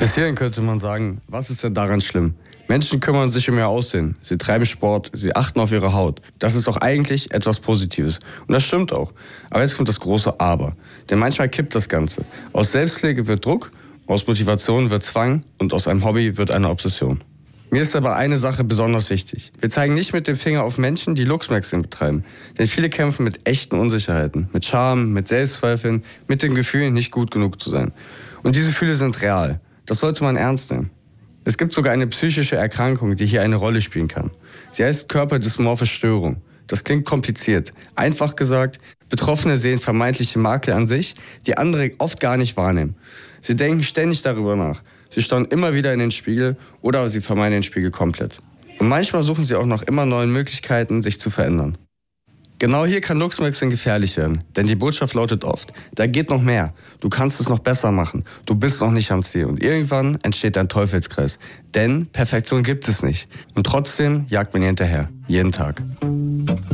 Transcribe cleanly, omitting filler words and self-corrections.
Bis hierhin könnte man sagen, was ist denn daran schlimm? Menschen kümmern sich um ihr Aussehen, sie treiben Sport, sie achten auf ihre Haut. Das ist doch eigentlich etwas Positives. Und das stimmt auch. Aber jetzt kommt das große Aber. Denn manchmal kippt das Ganze. Aus Selbstpflege wird Druck, aus Motivation wird Zwang und aus einem Hobby wird eine Obsession. Mir ist aber eine Sache besonders wichtig. Wir zeigen nicht mit dem Finger auf Menschen, die Luchsmaxing betreiben. Denn viele kämpfen mit echten Unsicherheiten, mit Scham, mit Selbstzweifeln, mit dem Gefühl, nicht gut genug zu sein. Und diese Gefühle sind real. Das sollte man ernst nehmen. Es gibt sogar eine psychische Erkrankung, die hier eine Rolle spielen kann. Sie heißt körperdysmorphe Störung. Das klingt kompliziert. Einfach gesagt, Betroffene sehen vermeintliche Makel an sich, die andere oft gar nicht wahrnehmen. Sie denken ständig darüber nach. Sie schauen immer wieder in den Spiegel oder sie vermeiden den Spiegel komplett. Und manchmal suchen sie auch nach immer neuen Möglichkeiten, sich zu verändern. Genau hier kann Luchsmaxing gefährlich werden, denn die Botschaft lautet oft, da geht noch mehr, du kannst es noch besser machen, du bist noch nicht am Ziel und irgendwann entsteht ein Teufelskreis, denn Perfektion gibt es nicht und trotzdem jagt man ihr hinterher, jeden Tag.